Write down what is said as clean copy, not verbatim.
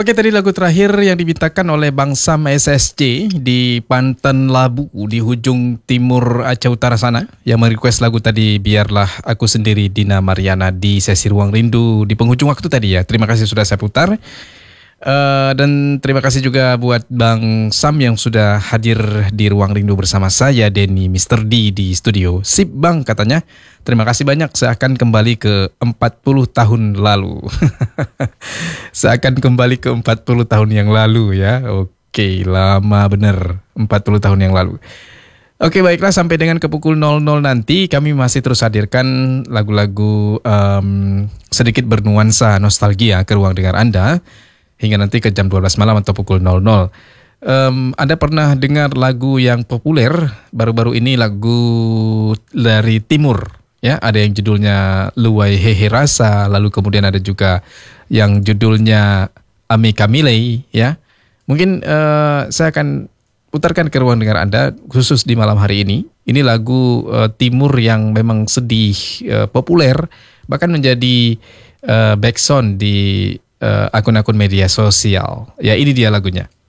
Oke, tadi lagu terakhir yang dibintakan oleh Bang Sam SSJ di Panten Labu di hujung timur Aceh Utara sana. Yang merequest lagu tadi Biarlah Aku Sendiri Dina Mariana di sesi Ruang Rindu di penghujung waktu tadi ya. Terima kasih sudah saya putar. Dan terima kasih juga buat Bang Sam yang sudah hadir di Ruang Rindu bersama saya, Denny Mr. D di studio. Sip Bang katanya. Terima kasih banyak, seakan kembali ke 40 tahun lalu. Seakan kembali ke 40 tahun yang lalu ya. Oke, lama bener 40 tahun yang lalu. Oke, baiklah, sampai dengan ke pukul 00 nanti kami masih terus hadirkan lagu-lagu sedikit bernuansa nostalgia ke ruang dengar Anda hingga nanti ke jam 12 malam atau pukul 00. Anda pernah dengar lagu yang populer baru-baru ini, lagu dari Timur? Ya, ada yang judulnya Luwai Hehe Rasa, lalu kemudian ada juga yang judulnya Ame Kamilei, ya. Mungkin saya akan putarkan ke ruang dengar Anda khusus di malam hari ini. Ini lagu Timur yang memang sedih populer, bahkan menjadi backsound di akun-akun media sosial. Ya, ini dia lagunya.